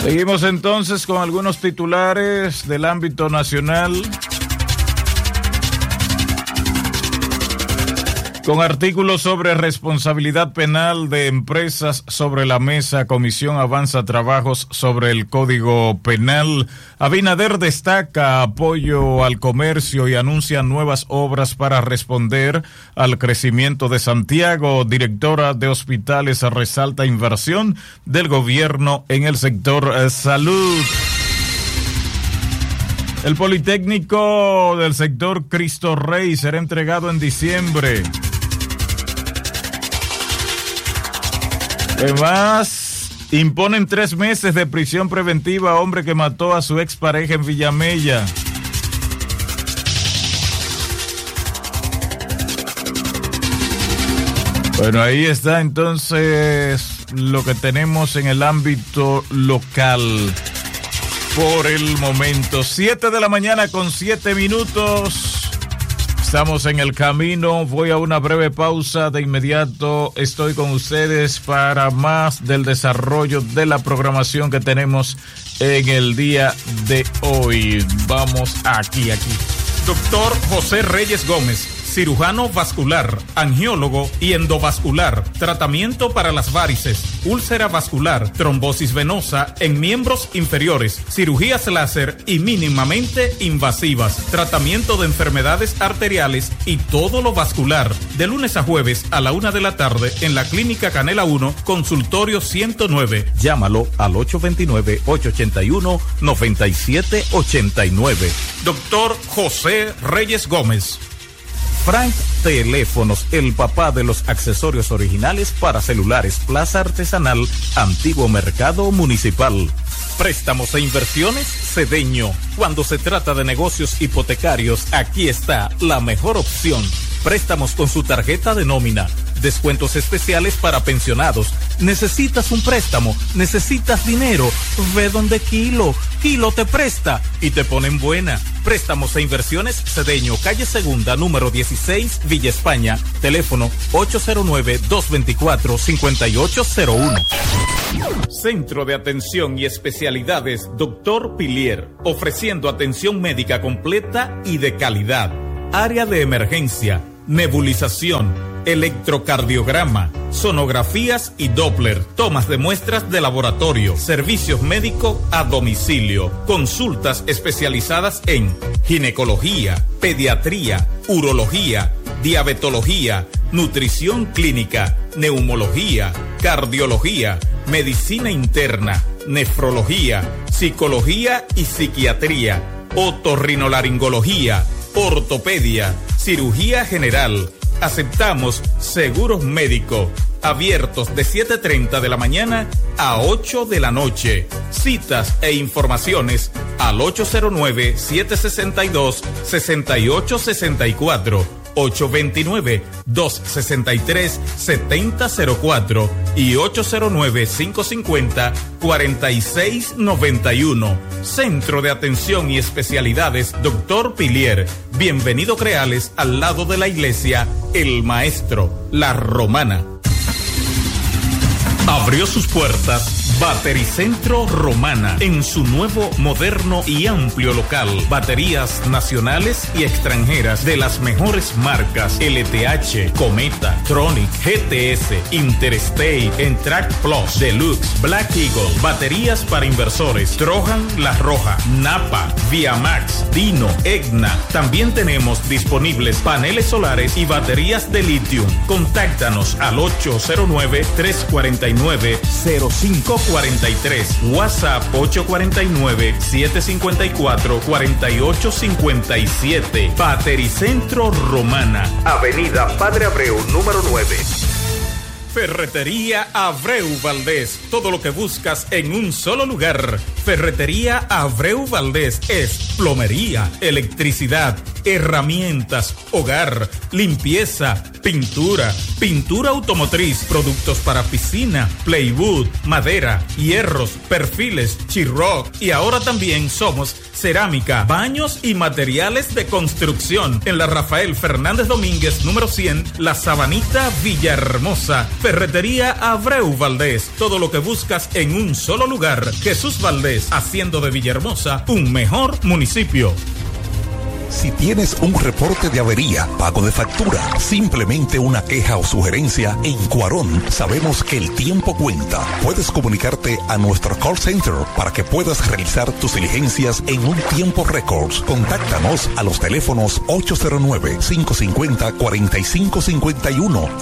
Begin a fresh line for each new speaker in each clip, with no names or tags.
Seguimos entonces con algunos titulares del ámbito nacional. Con artículos sobre responsabilidad penal de empresas sobre la mesa, Comisión avanza trabajos sobre el Código Penal. Abinader destaca apoyo al comercio y anuncia nuevas obras para responder al crecimiento de Santiago. Directora de hospitales resalta inversión del gobierno en el sector salud. El Politécnico del sector Cristo Rey será entregado en diciembre. Además, imponen 3 meses de prisión preventiva a hombre que mató a su expareja en Villamella. Bueno, ahí está entonces lo que tenemos en el ámbito local por el momento. 7 de la mañana con 7 minutos. Estamos en el camino, voy a una breve pausa, de inmediato estoy con ustedes para más del desarrollo de la programación que tenemos en el día de hoy. Vamos aquí.
Doctor José Reyes Gómez, cirujano vascular, angiólogo y endovascular, tratamiento para las varices, úlcera vascular, trombosis venosa en miembros inferiores, cirugías láser y mínimamente invasivas, tratamiento de enfermedades arteriales y todo lo vascular, de lunes a jueves a la 1 de la tarde en la Clínica Canela 1, Consultorio 109. Llámalo al 829-881-9789. Doctor José Reyes Gómez. Frank Teléfonos, el papá de los accesorios originales para celulares, Plaza Artesanal, Antiguo Mercado Municipal. Préstamos e inversiones, Cedeño. Cuando se trata de negocios hipotecarios, aquí está la mejor opción. Préstamos con su tarjeta de nómina. Descuentos especiales para pensionados. ¿Necesitas un préstamo? ¿Necesitas dinero? Ve donde Kilo te presta y te ponen buena. Préstamos e inversiones Cedeño, calle Segunda, número 16, Villa España. Teléfono 809-224-5801. Centro de Atención y Especialidades Dr. Pilier, ofreciendo atención médica completa y de calidad. Área de emergencia, nebulización, electrocardiograma, sonografías y Doppler, tomas de muestras de laboratorio, servicios médicos a domicilio, consultas especializadas en ginecología, pediatría, urología, diabetología, nutrición clínica, neumología, cardiología, medicina interna, nefrología, psicología y psiquiatría, otorrinolaringología, ortopedia, cirugía general. Aceptamos seguros médicos, abiertos de 7:30 de la mañana a 8 de la noche. Citas e informaciones al 809-762-6864, 829-263-7004 y 809-550-4691. Centro de Atención y Especialidades Dr. Pilier. Bienvenido Creales, al lado de la iglesia El Maestro, La Romana. Abrió sus puertas Batericentro Romana en su nuevo, moderno y amplio local. Baterías nacionales y extranjeras de las mejores marcas: LTH, Cometa, Tronic, GTS, Interstate, Entrac Plus, Deluxe, Black Eagle. Baterías para inversores: Trojan, La Roja, Napa, Viamax, Dino, Egna. También tenemos disponibles paneles solares y baterías de litio. Contáctanos al 809-349-0543, WhatsApp 849-754-4857. Batericentro Romana, Avenida Padre Abreu, número 9. Ferretería Abreu Valdés, todo lo que buscas en un solo lugar. Ferretería Abreu Valdés es plomería, electricidad, herramientas, hogar, limpieza, pintura automotriz, productos para piscina, plywood, madera, hierros, perfiles, Chiroc, y ahora también somos cerámica, baños y materiales de construcción en la Rafael Fernández Domínguez, número 100, La Sabanita, Villahermosa. Ferretería Abreu Valdés, todo lo que buscas en un solo lugar. Jesús Valdés, haciendo de Villahermosa un mejor municipio.
Si tienes un reporte de avería, pago de factura, simplemente una queja o sugerencia, en Cuarón sabemos que el tiempo cuenta. Puedes comunicarte a nuestro call center para que puedas realizar tus diligencias en un tiempo récord. Contáctanos a los teléfonos 809-550-4551,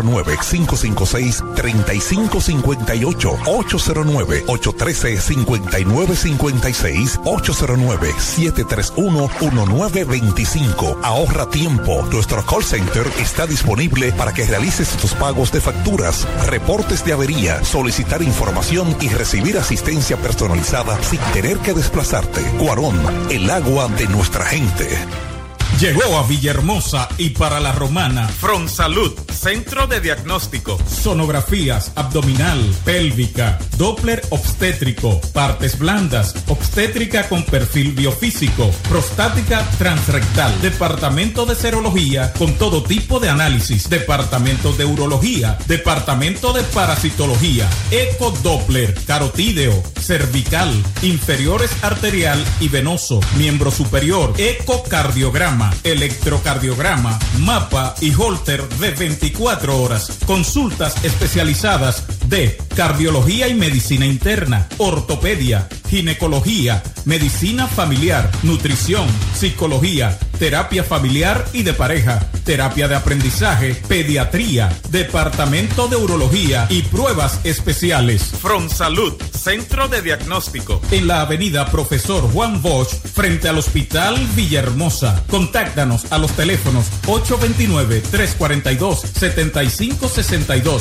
809-556-3558, 809-813-5956, 809-731-1925. Ahorra tiempo. Nuestro call center está disponible para que realices tus pagos de facturas, reportes de avería, solicitar información y recibir asistencia personalizada sin tener que desplazarte. Cuarón, el agua de nuestra gente.
Llegó a Villahermosa y para La Romana Fronsalud, centro de diagnóstico, sonografías abdominal, pélvica, Doppler obstétrico, partes blandas, obstétrica con perfil biofísico, prostática transrectal, departamento de serología con todo tipo de análisis, departamento de urología, departamento de parasitología, ecodoppler, carotídeo, cervical, inferiores arterial y venoso, miembro superior, ecocardiograma, electrocardiograma, mapa y holter de 24 horas. Consultas especializadas de cardiología y medicina interna, ortopedia, ginecología, medicina familiar, nutrición, psicología, terapia familiar y de pareja, terapia de aprendizaje, pediatría, departamento de urología y pruebas especiales. Fronsalud, centro de diagnóstico, en la avenida Profesor Juan Bosch, frente al Hospital Villahermosa. Contáctanos a los teléfonos 829-342-7562,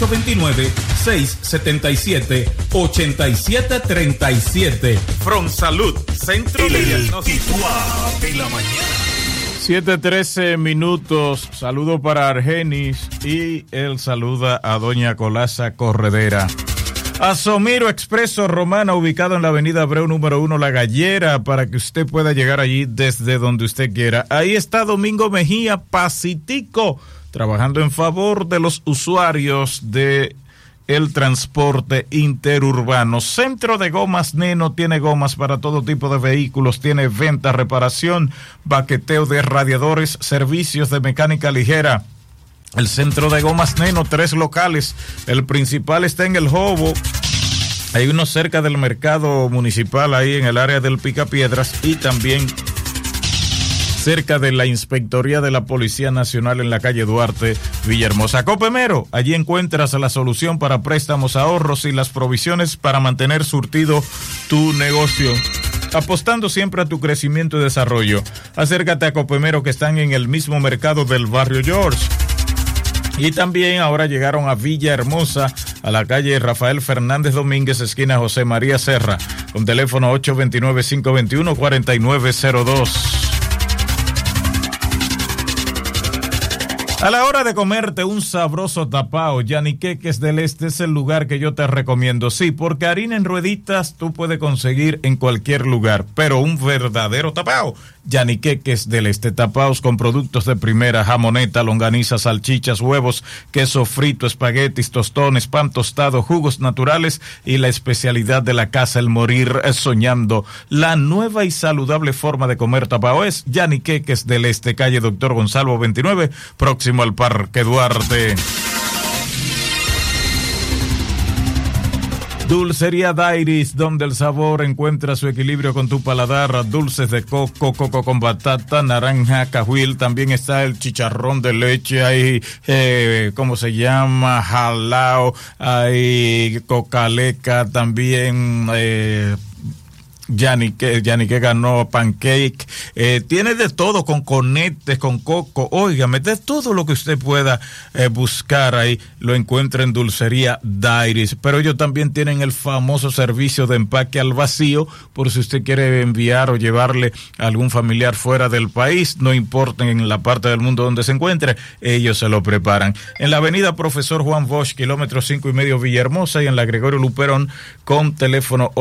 829-677-8737. Fronsalud, centro de diagnóstico.
De la mañana.
7:13 minutos. Saludo para Argenis y él saluda a doña Colasa Corredera. Asomiro Expreso Romana, ubicado en la avenida Abreu número 1, La Gallera, para que usted pueda llegar allí desde donde usted quiera. Ahí está Domingo Mejía, pasitico, trabajando en favor de los usuarios de el transporte interurbano. Centro de Gomas Neno tiene gomas para todo tipo de vehículos, tiene venta, reparación, baqueteo de radiadores, servicios de mecánica ligera. El Centro de Gomas Neno, 3 locales. El principal está en El Jobo. Hay uno cerca del mercado municipal, ahí en el área del Picapiedras, y también cerca de la Inspectoría de la Policía Nacional en la calle Duarte, Villahermosa. Copemero, allí encuentras la solución para préstamos, ahorros y las provisiones para mantener surtido tu negocio, apostando siempre a tu crecimiento y desarrollo. Acércate a Copemero, que están en el mismo mercado del barrio George. Y también ahora llegaron a Villahermosa, a la calle Rafael Fernández Domínguez, esquina José María Serra, con teléfono 829-521-4902. A la hora de comerte un sabroso tapao, Yaniqueques del Este es el lugar que yo te recomiendo. Sí, porque harina en rueditas tú puedes conseguir en cualquier lugar, pero un verdadero tapao, Yaniqueques del Este. Tapaos con productos de primera, jamoneta, longaniza, salchichas, huevos, queso frito, espaguetis, tostones, pan tostado, jugos naturales y la especialidad de la casa, el morir soñando. La nueva y saludable forma de comer tapao es Yaniqueques del Este, calle Doctor Gonzalo 29, próximo al Parque Duarte. Dulcería Dairis, donde el sabor encuentra su equilibrio con tu paladar. Dulces de coco, coco con batata, naranja, cajuil. También está el chicharrón de leche. Hay, ¿cómo se llama? Jalao. Hay cocaleca. También, Yanique ganó pancake, tiene de todo, con conetes, con coco, óigame, de todo lo que usted pueda buscar ahí, lo encuentra en Dulcería Dairies, pero ellos también tienen el famoso servicio de empaque al vacío, por si usted quiere enviar o llevarle a algún familiar fuera del país, no importa en la parte del mundo donde se encuentre, ellos se lo preparan. En la avenida Profesor Juan Bosch, kilómetro 5.5 Villahermosa, y en la Gregorio Luperón, con teléfono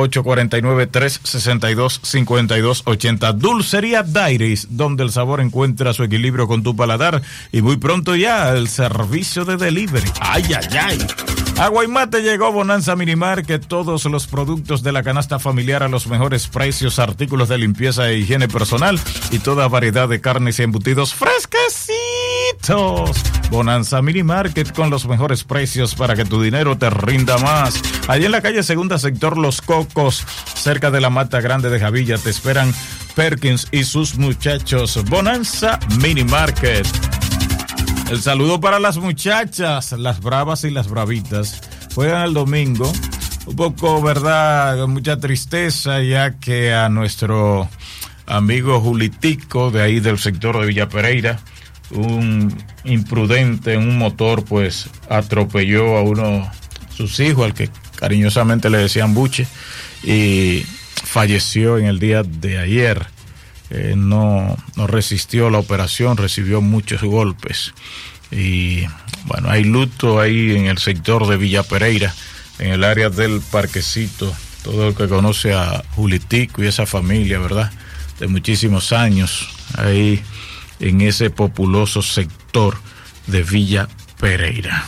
849-362-5280. Dulcería Dairies, donde el sabor encuentra su equilibrio con tu paladar, y muy pronto ya el servicio de delivery. ¡Ay, ay, ay! A Guaymate llegó Bonanza Mini Market, todos los productos de la canasta familiar a los mejores precios, artículos de limpieza e higiene personal y toda variedad de carnes y embutidos fresquecitos. Bonanza Mini Market, con los mejores precios para que tu dinero te rinda más. Allí en la calle Segunda, sector Los Cocos, cerca de la Mata Grande de Javilla, te esperan Perkins y sus muchachos. Bonanza Mini Market. El saludo para las muchachas, las bravas y las bravitas. Juegan el domingo, un poco, ¿verdad?, con mucha tristeza, ya que a nuestro amigo Julitico, de ahí del sector de Villa Pereira, un imprudente en un motor, pues atropelló a uno de sus hijos, al que cariñosamente le decían Buche, y falleció en el día de ayer. No resistió la operación, recibió muchos golpes. Y bueno, hay luto ahí en el sector de Villa Pereira, en el área del Parquecito. Todo el que conoce a Julitico y esa familia, ¿verdad?, de muchísimos años, ahí en ese populoso sector de Villa Pereira.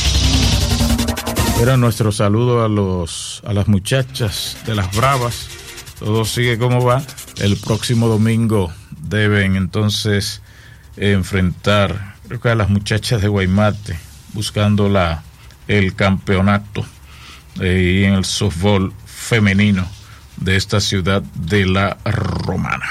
Era nuestro saludo a las muchachas de las bravas. Todo sigue como va. El próximo domingo deben entonces enfrentar, creo que a las muchachas de Guaymate, buscando el campeonato en el softball femenino de esta ciudad de La Romana.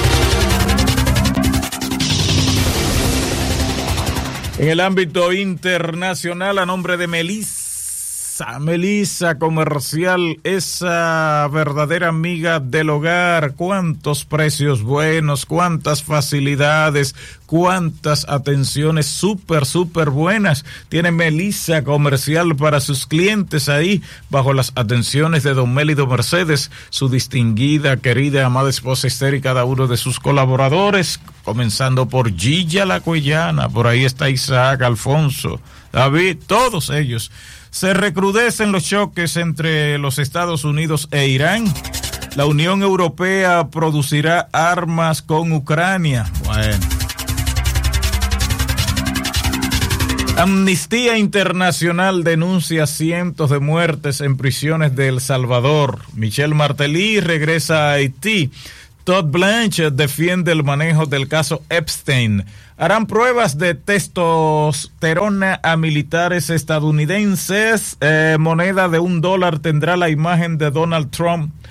En el ámbito internacional, a nombre de Melissa Comercial, esa verdadera amiga del hogar, cuántos precios buenos, cuántas facilidades, cuántas atenciones súper buenas tiene Melissa Comercial para sus clientes ahí, bajo las atenciones de don Mélido Mercedes, su distinguida, querida, amada esposa Esther y cada uno de sus colaboradores, comenzando por Gilla la Cuellana, por ahí está Isaac, Alfonso, David, todos ellos. Se recrudecen los choques entre los Estados Unidos e Irán. La Unión Europea producirá armas con Ucrania. Bueno. Amnistía Internacional denuncia cientos de muertes en prisiones de El Salvador. Michel Martelly regresa a Haití. Todd Blanchard defiende el manejo del caso Epstein. Harán pruebas de testosterona a militares estadounidenses. Moneda de $1 tendrá la imagen de Donald Trump